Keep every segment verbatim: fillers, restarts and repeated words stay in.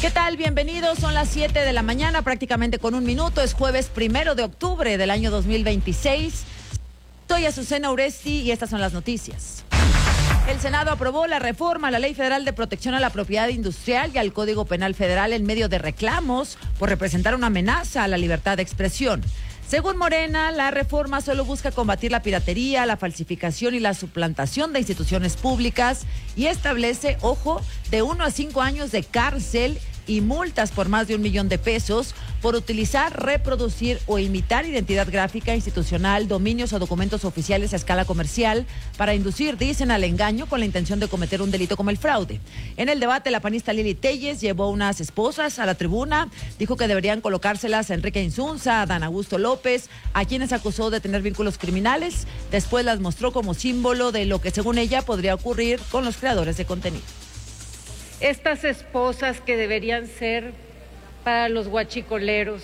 ¿Qué tal? Bienvenidos, son las siete de la mañana, prácticamente con un minuto, es jueves primero de octubre del año dos mil veintiséis. Soy Azucena Uresti y estas son las noticias. El Senado aprobó la reforma a la Ley Federal de Protección a la Propiedad Industrial y al Código Penal Federal en medio de reclamos por representar una amenaza a la libertad de expresión. Según Morena, la reforma solo busca combatir la piratería, la falsificación y la suplantación de instituciones públicas y establece, ojo, de uno a cinco años de cárcel y multas por más de un millón de pesos por utilizar, reproducir o imitar identidad gráfica institucional, dominios o documentos oficiales a escala comercial para inducir, dicen, al engaño con la intención de cometer un delito como el fraude. En el debate, la panista Lili Téllez llevó unas esposas a la tribuna, dijo que deberían colocárselas a Enrique Insunza, a Adán Augusto López, a quienes acusó de tener vínculos criminales. Después las mostró como símbolo de lo que, según ella, podría ocurrir con los creadores de contenido. Estas esposas que deberían ser para los guachicoleros,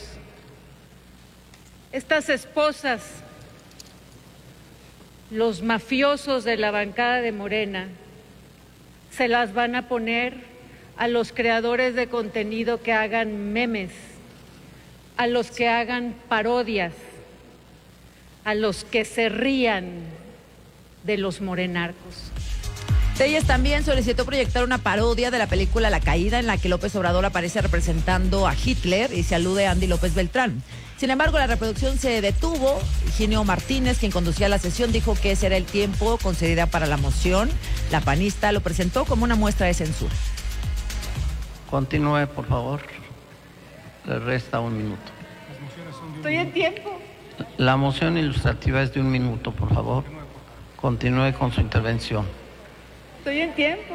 estas esposas, los mafiosos de la bancada de Morena, se las van a poner a los creadores de contenido que hagan memes, a los que hagan parodias, a los que se rían de los morenarcos. Téllez también solicitó proyectar una parodia de la película La Caída, en la que López Obrador aparece representando a Hitler y se alude a Andy López Beltrán. Sin embargo, la reproducción se detuvo. Higinio Martínez, quien conducía la sesión, dijo que ese era el tiempo concedida para la moción. La panista lo presentó como una muestra de censura. Continúe, por favor. Le resta un minuto. Estoy en tiempo. La moción ilustrativa es de un minuto, por favor. Continúe con su intervención. Estoy en tiempo.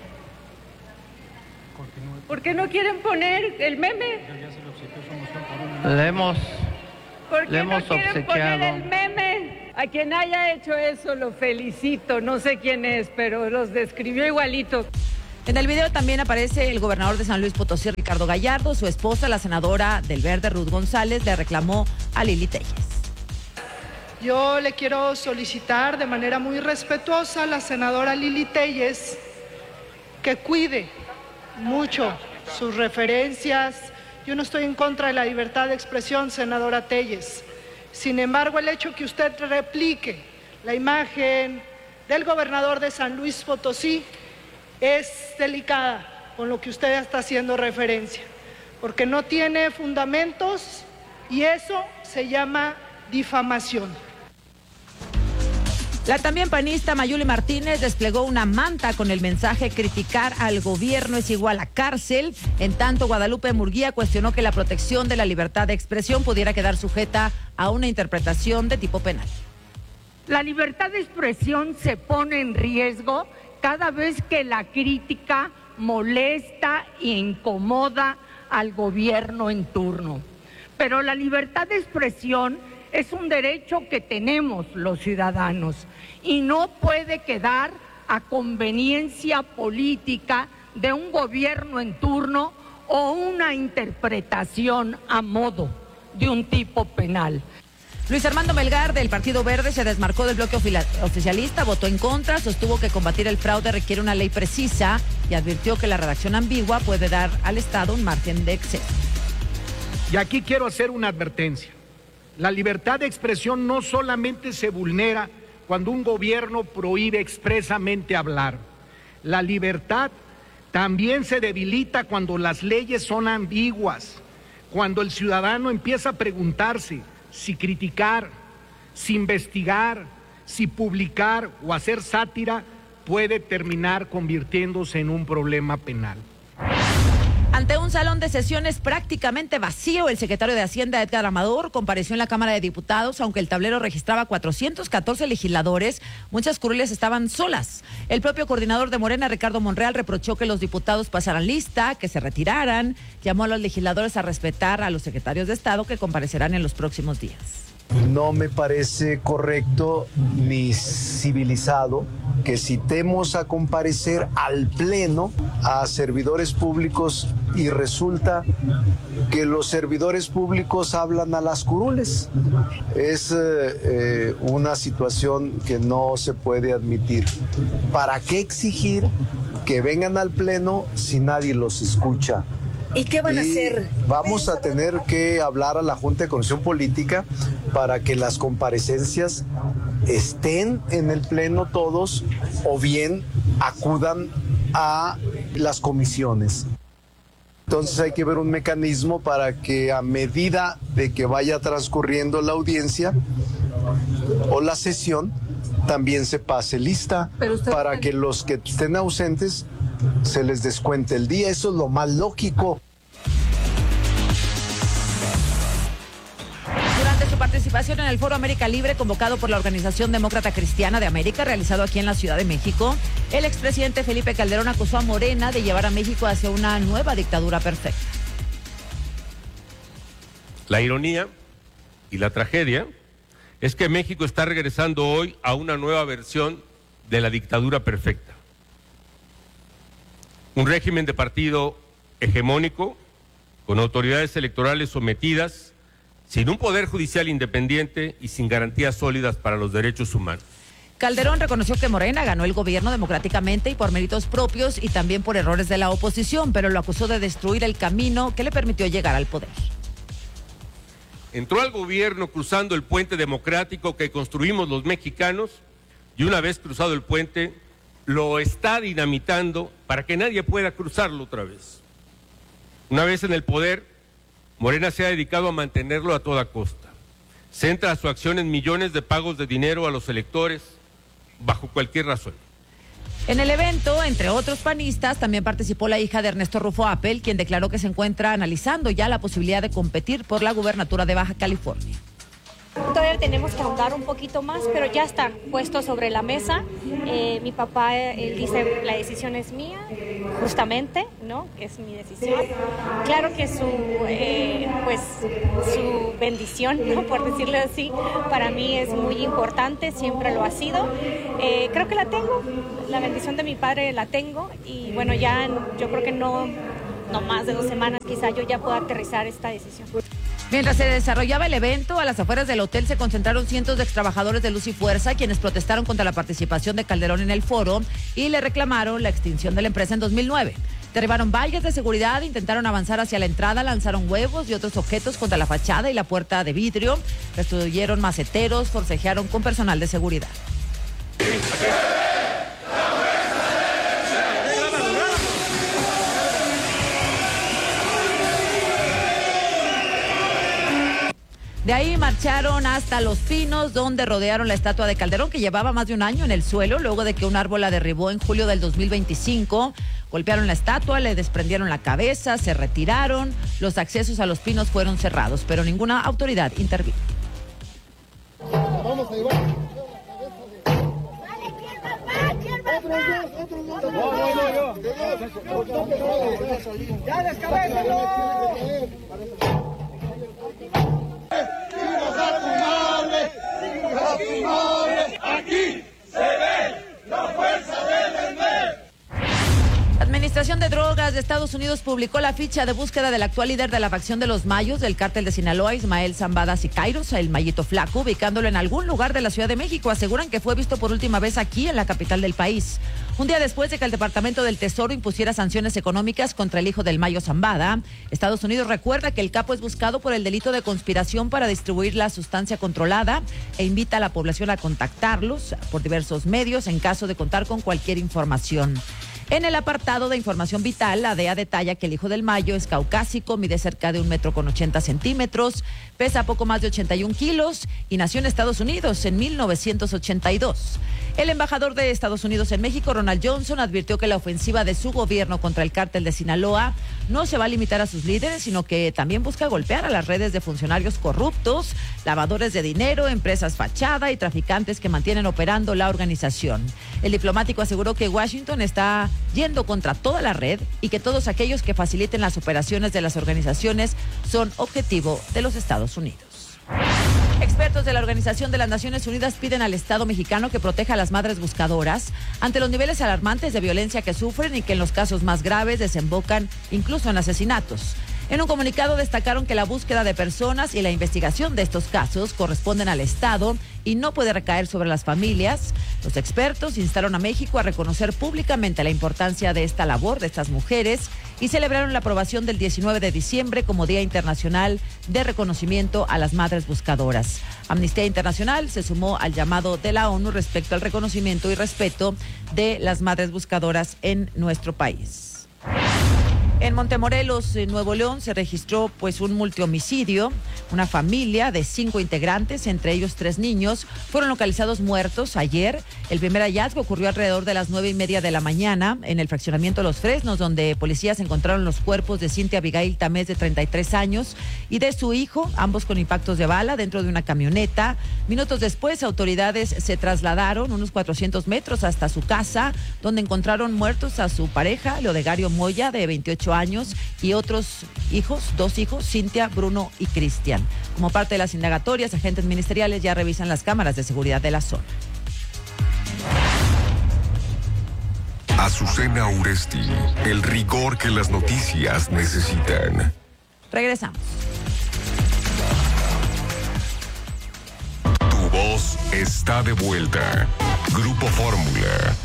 ¿Por qué no quieren poner el meme? Le hemos, ¿Por qué le hemos no quieren obsequiado. poner el meme? A quien haya hecho eso lo felicito. No sé quién es, pero los describió igualito. En el video también aparece el gobernador de San Luis Potosí, Ricardo Gallardo. Su esposa, la senadora del Verde, Ruth González, le reclamó a Lili Téllez. Yo le quiero solicitar de manera muy respetuosa a la senadora Lili Téllez que cuide mucho sus referencias. Yo no estoy en contra de la libertad de expresión, senadora Téllez. Sin embargo, el hecho que usted replique la imagen del gobernador de San Luis Potosí es delicada con lo que usted está haciendo referencia, porque no tiene fundamentos y eso se llama difamación. La también panista Mayuli Martínez desplegó una manta con el mensaje criticar al gobierno es igual a cárcel. En tanto, Guadalupe Murguía cuestionó que la protección de la libertad de expresión pudiera quedar sujeta a una interpretación de tipo penal. La libertad de expresión se pone en riesgo cada vez que la crítica molesta e incomoda al gobierno en turno. Pero la libertad de expresión es un derecho que tenemos los ciudadanos y no puede quedar a conveniencia política de un gobierno en turno o una interpretación a modo de un tipo penal. Luis Armando Melgar, del Partido Verde, se desmarcó del bloque oficialista, votó en contra, sostuvo que combatir el fraude requiere una ley precisa y advirtió que la redacción ambigua puede dar al Estado un margen de exceso. Y aquí quiero hacer una advertencia. La libertad de expresión no solamente se vulnera cuando un gobierno prohíbe expresamente hablar. La libertad también se debilita cuando las leyes son ambiguas, cuando el ciudadano empieza a preguntarse si criticar, si investigar, si publicar o hacer sátira puede terminar convirtiéndose en un problema penal. Ante un salón de sesiones prácticamente vacío, el secretario de Hacienda, Edgar Amador, compareció en la Cámara de Diputados. Aunque el tablero registraba cuatrocientos catorce legisladores, muchas curules estaban solas. El propio coordinador de Morena, Ricardo Monreal, reprochó que los diputados pasaran lista, que se retiraran. Llamó a los legisladores a respetar a los secretarios de Estado que comparecerán en los próximos días. No me parece correcto ni civilizado que citemos a comparecer al Pleno a servidores públicos y resulta que los servidores públicos hablan a las curules. Es eh, una situación que no se puede admitir. ¿Para qué exigir que vengan al Pleno si nadie los escucha? ¿Y qué van y a hacer? Vamos a tener que hablar a la Junta de Coordinación Política para que las comparecencias estén en el Pleno todos o bien acudan a las comisiones. Entonces hay que ver un mecanismo para que a medida de que vaya transcurriendo la audiencia o la sesión, también se pase lista para que los que estén ausentes se les descuente el día. Eso es lo más lógico. Durante su participación en el Foro América Libre, convocado por la Organización Demócrata Cristiana de América, realizado aquí en la Ciudad de México, el expresidente Felipe Calderón acusó a Morena de llevar a México hacia una nueva dictadura perfecta. La ironía y la tragedia es que México está regresando hoy a una nueva versión de la dictadura perfecta. Un régimen de partido hegemónico, con autoridades electorales sometidas, sin un poder judicial independiente y sin garantías sólidas para los derechos humanos. Calderón reconoció que Morena ganó el gobierno democráticamente y por méritos propios y también por errores de la oposición, pero lo acusó de destruir el camino que le permitió llegar al poder. Entró al gobierno cruzando el puente democrático que construimos los mexicanos y una vez cruzado el puente, lo está dinamitando para que nadie pueda cruzarlo otra vez. Una vez en el poder, Morena se ha dedicado a mantenerlo a toda costa. Centra su acción en millones de pagos de dinero a los electores bajo cualquier razón. En el evento, entre otros panistas, también participó la hija de Ernesto Rufo Appel, quien declaró que se encuentra analizando ya la posibilidad de competir por la gubernatura de Baja California. Todavía tenemos que ahondar un poquito más, pero ya está puesto sobre la mesa. Eh, mi papá, él dice, la decisión es mía, justamente, ¿no? Que es mi decisión. Claro que su, eh, pues, su bendición, ¿no? Por decirlo así, para mí es muy importante, siempre lo ha sido. Eh, creo que la tengo, la bendición de mi padre la tengo y bueno, ya yo creo que no, no más de dos semanas quizá yo ya pueda aterrizar esta decisión. Mientras se desarrollaba el evento, a las afueras del hotel se concentraron cientos de extrabajadores de Luz y Fuerza, quienes protestaron contra la participación de Calderón en el foro y le reclamaron la extinción de la empresa en dos mil nueve. Derribaron vallas de seguridad, intentaron avanzar hacia la entrada, lanzaron huevos y otros objetos contra la fachada y la puerta de vidrio, destruyeron maceteros, forcejearon con personal de seguridad. De ahí marcharon hasta Los Pinos, donde rodearon la estatua de Calderón, que llevaba más de un año en el suelo, luego de que un árbol la derribó en julio del dos mil veinticinco. Golpearon la estatua, le desprendieron la cabeza, se retiraron. Los accesos a Los Pinos fueron cerrados, pero ninguna autoridad intervino. Vamos a llevar. ¡Ya descabézalo! Aquí se ve la fuerza del M E L. La Administración de Drogas de Estados Unidos publicó la ficha de búsqueda del actual líder de la facción de los Mayos del cártel de Sinaloa, Ismael Zambada Siqueiros, el Mayito Flaco, ubicándolo en algún lugar de la Ciudad de México. Aseguran que fue visto por última vez aquí, en la capital del país. Un día después de que el Departamento del Tesoro impusiera sanciones económicas contra el hijo del Mayo Zambada, Estados Unidos recuerda que el capo es buscado por el delito de conspiración para distribuir la sustancia controlada e invita a la población a contactarlos por diversos medios en caso de contar con cualquier información. En el apartado de información vital, la D E A detalla que el hijo del Mayo es caucásico, mide cerca de un metro con ochenta centímetros, pesa poco más de ochenta y un kilos y nació en Estados Unidos en mil novecientos ochenta y dos. El embajador de Estados Unidos en México, Ronald Johnson, advirtió que la ofensiva de su gobierno contra el cártel de Sinaloa no se va a limitar a sus líderes, sino que también busca golpear a las redes de funcionarios corruptos, lavadores de dinero, empresas fachada y traficantes que mantienen operando la organización. El diplomático aseguró que Washington está yendo contra toda la red y que todos aquellos que faciliten las operaciones de las organizaciones son objetivo de los Estados Unidos. Expertos de la Organización de las Naciones Unidas piden al Estado mexicano que proteja a las madres buscadoras ante los niveles alarmantes de violencia que sufren y que en los casos más graves desembocan incluso en asesinatos. En un comunicado destacaron que la búsqueda de personas y la investigación de estos casos corresponden al Estado y no puede recaer sobre las familias. Los expertos instaron a México a reconocer públicamente la importancia de esta labor de estas mujeres y celebraron la aprobación del diecinueve de diciembre como Día Internacional de Reconocimiento a las Madres Buscadoras. Amnistía Internacional se sumó al llamado de la ONU respecto al reconocimiento y respeto de las madres buscadoras en nuestro país. En Montemorelos, en Nuevo León, se registró pues un multihomicidio. Una familia de cinco integrantes, entre ellos tres niños, fueron localizados muertos ayer. El primer hallazgo ocurrió alrededor de las nueve y media de la mañana en el fraccionamiento Los Fresnos, donde policías encontraron los cuerpos de Cintia Abigail Tamés, de treinta y tres años, y de su hijo, ambos con impactos de bala, dentro de una camioneta. Minutos después, autoridades se trasladaron unos cuatrocientos metros hasta su casa, donde encontraron muertos a su pareja, Leodegario Moya, de veintiocho años, y otros hijos, dos hijos, Cintia, Bruno y Cristian. Como parte de las indagatorias, agentes ministeriales ya revisan las cámaras de seguridad de la zona. Azucena Uresti, el rigor que las noticias necesitan. Regresamos. Tu voz está de vuelta. Grupo Fórmula.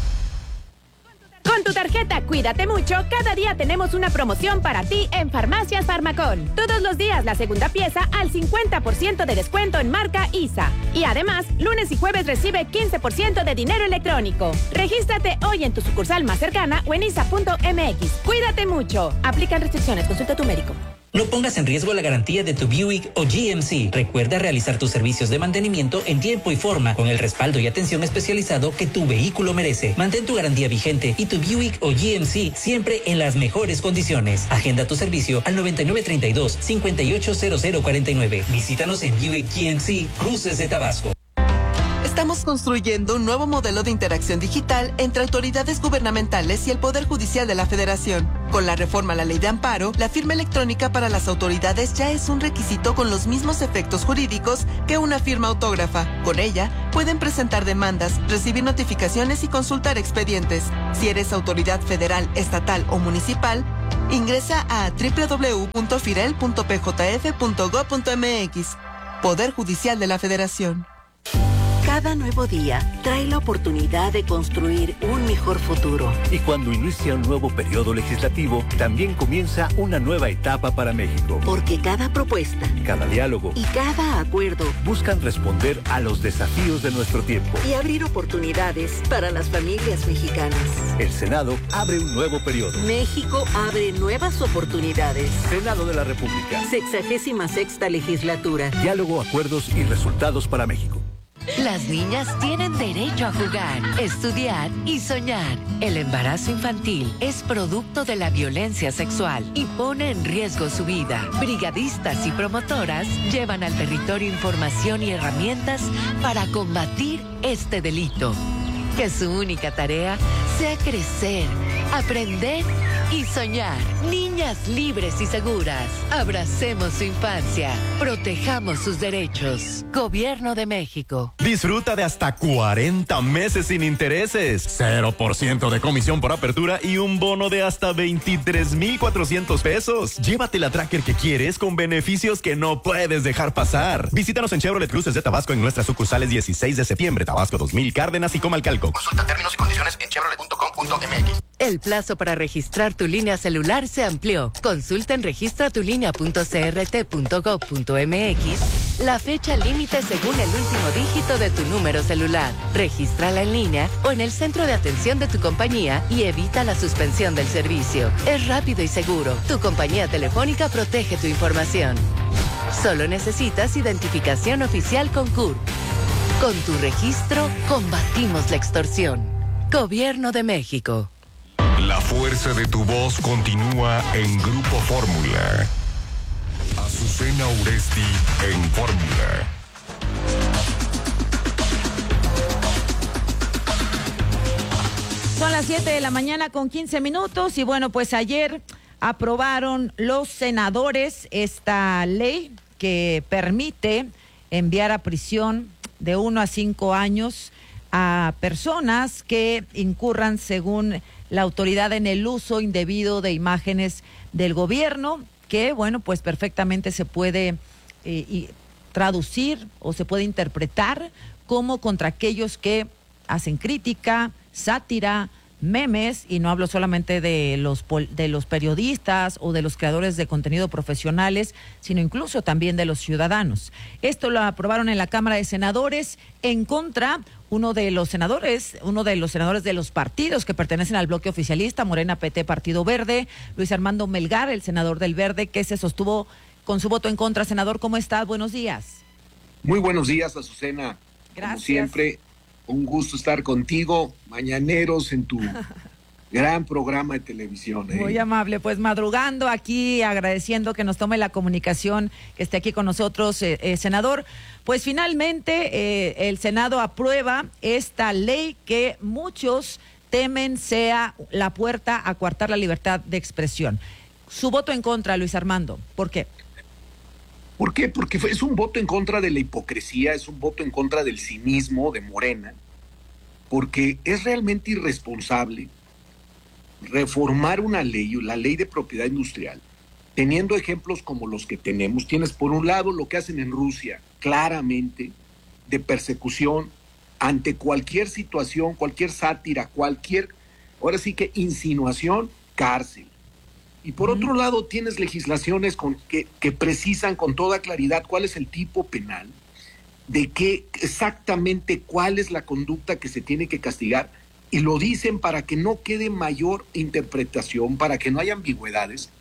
Con tu tarjeta Cuídate Mucho, cada día tenemos una promoción para ti en Farmacias Farmacón. Todos los días la segunda pieza al cincuenta por ciento de descuento en marca I S A. Y además, lunes y jueves recibe quince por ciento de dinero electrónico. Regístrate hoy en tu sucursal más cercana o en isa punto m x. Cuídate Mucho. Aplican restricciones. Consulta a tu médico. No pongas en riesgo la garantía de tu Buick o G M C. Recuerda realizar tus servicios de mantenimiento en tiempo y forma, con el respaldo y atención especializado que tu vehículo merece. Mantén tu garantía vigente y tu Buick o G M C siempre en las mejores condiciones. Agenda tu servicio al noventa y nueve treinta y dos, cincuenta y ocho cero cero cuarenta y nueve. Visítanos en Buick G M C, Cruces de Tabasco. Estamos construyendo un nuevo modelo de interacción digital entre autoridades gubernamentales y el Poder Judicial de la Federación. Con la reforma a la Ley de Amparo, la firma electrónica para las autoridades ya es un requisito con los mismos efectos jurídicos que una firma autógrafa. Con ella, pueden presentar demandas, recibir notificaciones y consultar expedientes. Si eres autoridad federal, estatal o municipal, ingresa a doble u doble u doble u punto firel punto p j f punto gob punto m x. Poder Judicial de la Federación. Cada nuevo día trae la oportunidad de construir un mejor futuro. Y cuando inicia un nuevo periodo legislativo, también comienza una nueva etapa para México. Porque cada propuesta, cada diálogo y cada acuerdo buscan responder a los desafíos de nuestro tiempo y abrir oportunidades para las familias mexicanas. El Senado abre un nuevo periodo. México abre nuevas oportunidades. Senado de la República. Sexagésima sexta legislatura. Diálogo, acuerdos y resultados para México. Las niñas tienen derecho a jugar, estudiar y soñar. El embarazo infantil es producto de la violencia sexual y pone en riesgo su vida. Brigadistas y promotoras llevan al territorio información y herramientas para combatir este delito. Que su única tarea sea crecer, aprender y soñar. Niñas libres y seguras. Abracemos su infancia. Protejamos sus derechos. Gobierno de México. Disfruta de hasta cuarenta meses sin intereses, cero por ciento de comisión por apertura y un bono de hasta veintitrés mil cuatrocientos pesos. Llévate la tracker que quieres con beneficios que no puedes dejar pasar. Visítanos en Chevrolet Cruces de Tabasco en nuestras sucursales dieciséis de septiembre, Tabasco dos mil, Cárdenas y Comalcalco. Consulta términos y condiciones en chevrolet punto com punto m x. El plazo para registrar tu línea celular se amplió. Consulta en registra tu línea punto c r t punto gob punto m x la fecha límite según el último dígito de tu número celular. Regístrala en línea o en el centro de atención de tu compañía y evita la suspensión del servicio. Es rápido y seguro. Tu compañía telefónica protege tu información. Solo necesitas identificación oficial con C U R P. Con tu registro, combatimos la extorsión. Gobierno de México. La fuerza de tu voz continúa en Grupo Fórmula. Azucena Uresti en Fórmula. Son las siete de la mañana con quince minutos y bueno, pues ayer aprobaron los senadores esta ley que permite enviar a prisión de uno a cinco años a personas que incurran, según la autoridad, en el uso indebido de imágenes del gobierno. que, bueno, pues perfectamente se puede eh, y traducir o se puede interpretar como contra aquellos que hacen crítica, sátira, memes, y no hablo solamente de los de los periodistas o de los creadores de contenido profesionales, sino incluso también de los ciudadanos. Esto lo aprobaron en la Cámara de Senadores en contra uno de los senadores, uno de los senadores de los partidos que pertenecen al bloque oficialista, Morena, P T, Partido Verde, Luis Armando Melgar, el senador del Verde, que se sostuvo con su voto en contra. Senador, ¿cómo está? Buenos días. Muy buenos días, Azucena. Gracias. Como siempre, un gusto estar contigo, mañaneros, en tu gran programa de televisión. ¿eh? Muy amable, pues madrugando aquí, agradeciendo que nos tome la comunicación, que esté aquí con nosotros, eh, eh, senador. Pues finalmente eh, el Senado aprueba esta ley que muchos temen sea la puerta a coartar la libertad de expresión. Su voto en contra, Luis Armando, ¿por qué? ¿Por qué? Porque es un voto en contra de la hipocresía, es un voto en contra del cinismo de Morena, porque es realmente irresponsable reformar una ley, la ley de propiedad industrial, teniendo ejemplos como los que tenemos. Tienes por un lado lo que hacen en Rusia, claramente, de persecución ante cualquier situación, cualquier sátira, cualquier, ahora sí que insinuación, cárcel. Y por otro lado tienes legislaciones con que, que precisan con toda claridad cuál es el tipo penal, de qué exactamente cuál es la conducta que se tiene que castigar, y lo dicen para que no quede mayor interpretación, para que no haya ambigüedades,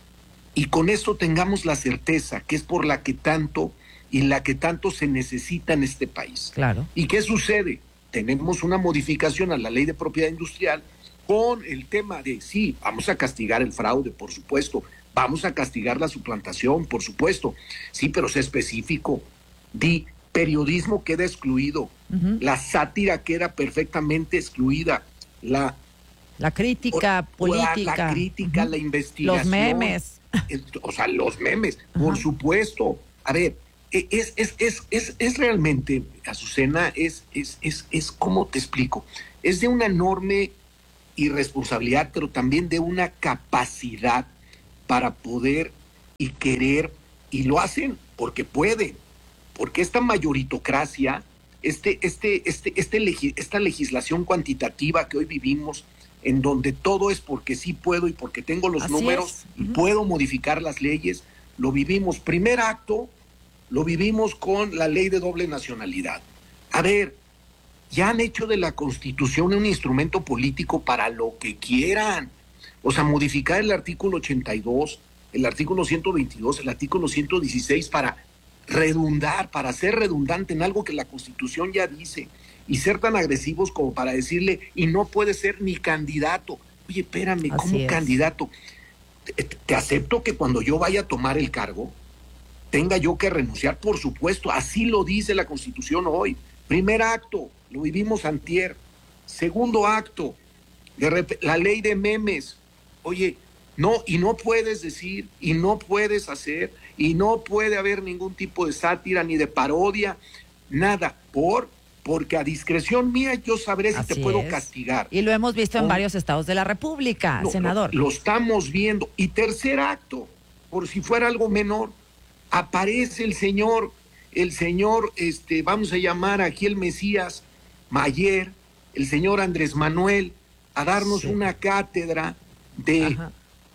y con esto tengamos la certeza que es por la que tanto y la que tanto se necesita en este país. Claro. ¿Y qué sucede? Tenemos una modificación a la ley de propiedad industrial con el tema de, sí, vamos a castigar el fraude, por supuesto, vamos a castigar la suplantación, por supuesto, sí, pero sé específico, di, periodismo queda excluido, uh-huh. La sátira queda perfectamente excluida, la... La crítica o, política. La, la crítica, uh-huh. La investigación. Los memes. O sea, los memes, uh-huh. Por supuesto. A ver, es, es, es, es, es realmente, Azucena, es, es, es, es, ¿cómo te explico? Es de una enorme irresponsabilidad, pero también de una capacidad para poder y querer, y lo hacen porque pueden, porque esta mayoritocracia, este, este, este, este legi, esta legislación cuantitativa que hoy vivimos, en donde todo es porque sí puedo y porque tengo los Así números uh-huh. y puedo modificar las leyes, lo vivimos. Primer acto, lo vivimos con la ley de doble nacionalidad. A ver, ya han hecho de la Constitución un instrumento político para lo que quieran. O sea, modificar el artículo ochenta y dos, el artículo ciento veintidós, el artículo ciento dieciséis para redundar, para ser redundante en algo que la Constitución ya dice, y ser tan agresivos como para decirle, y no puede ser ni candidato. Oye, espérame, Así ¿cómo es. candidato? Te, te acepto que cuando yo vaya a tomar el cargo, tenga yo que renunciar, por supuesto, así lo dice la Constitución hoy. Primer acto, lo vivimos antier. Segundo acto, de rep- la ley de memes. Oye, no, y no puedes decir, y no puedes hacer, y no puede haber ningún tipo de sátira ni de parodia, nada, por porque a discreción mía yo sabré si Así te puedo es. castigar. Y lo hemos visto en Oh. varios estados de la República, No, senador. Lo, lo estamos viendo. Y tercer acto, por si fuera algo menor, aparece el señor, el señor, este, vamos a llamar aquí el Mesías Mayer, el señor Andrés Manuel, a darnos sí. una cátedra de, Ajá.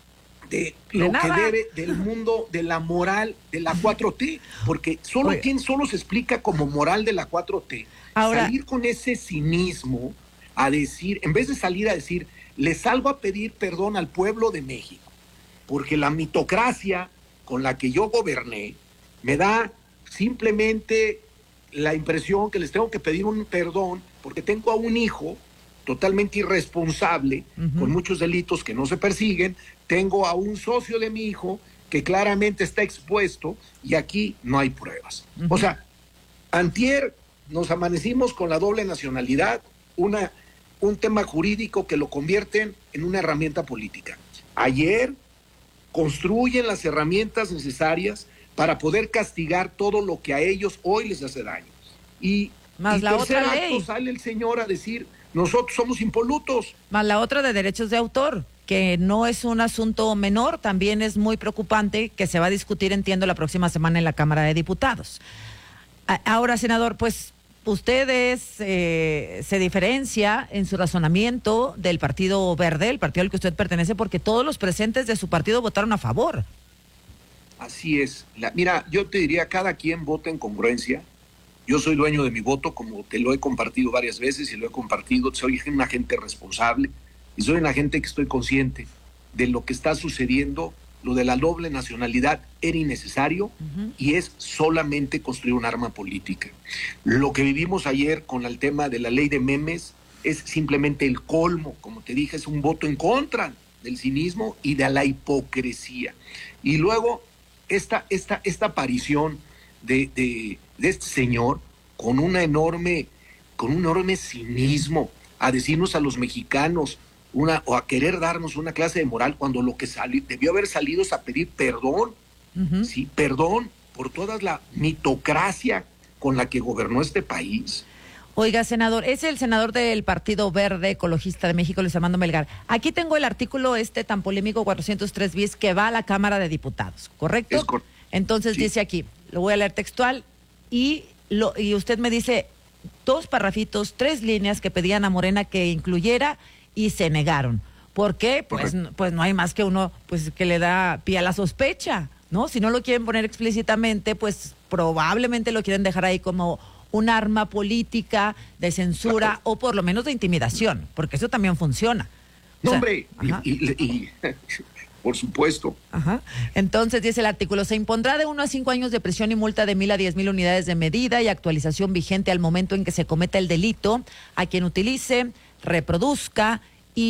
de lo de que nada. debe del mundo de la moral de la cuatro T, porque solo Oye. quien solo se explica como moral de la cuatro T. Ahora, salir con ese cinismo a decir, en vez de salir a decir, le salgo a pedir perdón al pueblo de México, porque la mitocracia con la que yo goberné me da simplemente la impresión que les tengo que pedir un perdón porque tengo a un hijo totalmente irresponsable, uh-huh. con muchos delitos que no se persiguen, tengo a un socio de mi hijo que claramente está expuesto y aquí no hay pruebas. Uh-huh. O sea, antier nos amanecimos con la doble nacionalidad, una, un tema jurídico que lo convierten en una herramienta política. Ayer construyen las herramientas necesarias para poder castigar todo lo que a ellos hoy les hace daño. Y, Más y la tercer otra acto ley. sale el señor a decir, nosotros somos impolutos. Más la otra de derechos de autor, que no es un asunto menor, también es muy preocupante, que se va a discutir, entiendo, la próxima semana en la Cámara de Diputados. A- ahora, senador, pues usted es, eh, se diferencia en su razonamiento del Partido Verde, el partido al que usted pertenece, porque todos los presentes de su partido votaron a favor. Así es. La, mira, yo te diría, cada quien vota en congruencia. Yo soy dueño de mi voto, como te lo he compartido varias veces y lo he compartido. Soy una gente responsable y soy una gente que estoy consciente de lo que está sucediendo. Lo de la doble nacionalidad era innecesario uh-huh. y es solamente construir un arma política. Lo que vivimos ayer con el tema de la ley de memes es simplemente el colmo. Como te dije, es un voto en contra del cinismo y de la hipocresía. Y luego esta, esta, esta aparición de, de, de este señor con una enorme, con un enorme cinismo a decirnos a los mexicanos una, o a querer darnos una clase de moral, cuando lo que salió, debió haber salido es a pedir perdón, uh-huh. sí, perdón por toda la mitocracia con la que gobernó este país. Oiga, senador, es el senador del Partido Verde Ecologista de México, Luis Armando Melgar. Aquí tengo el artículo este tan polémico cuatrocientos tres bis que va a la Cámara de Diputados, ¿correcto? Es cor- Entonces sí. Dice aquí, lo voy a leer textual, y, lo, y usted me dice dos parrafitos, tres líneas que pedían a Morena que incluyera y se negaron. ¿Por qué? Pues, pues no hay más que uno pues que le da pie a la sospecha, ¿no? Si no lo quieren poner explícitamente, pues probablemente lo quieren dejar ahí como un arma política de censura claro. o por lo menos de intimidación, porque eso también funciona. No, o sea, hombre, y, y, y, por supuesto. Ajá. Entonces dice el artículo, se impondrá de uno a cinco años de prisión y multa de mil a diez mil unidades de medida y actualización vigente al momento en que se cometa el delito a quien utilice, reproduzca,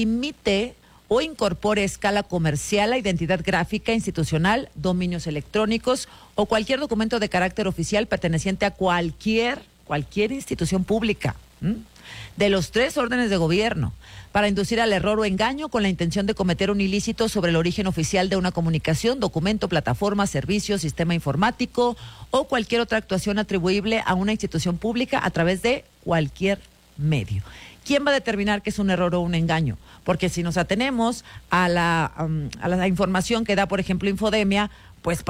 imite o incorpore a escala comercial la identidad gráfica, institucional, dominios electrónicos o cualquier documento de carácter oficial perteneciente a cualquier, cualquier institución pública, ¿m? de los tres órdenes de gobierno, para inducir al error o engaño con la intención de cometer un ilícito sobre el origen oficial de una comunicación, documento, plataforma, servicio, sistema informático o cualquier otra actuación atribuible a una institución pública a través de cualquier medio. ¿Quién va a determinar que es un error o un engaño? Porque si nos atenemos a la, um, a la información que da, por ejemplo, Infodemia, pues